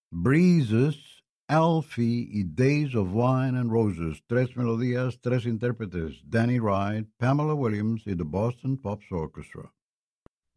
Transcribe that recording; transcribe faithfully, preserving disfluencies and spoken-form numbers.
Breezes, Alfie y Days of Wine and Roses. Tres melodías, tres intérpretes. Danny Wright, Pamela Williams y the Boston Pops Orchestra.